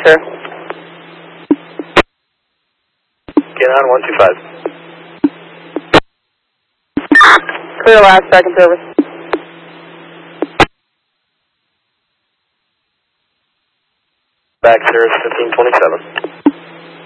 sir. K9 125. Clear last, back in service. Back service 1527.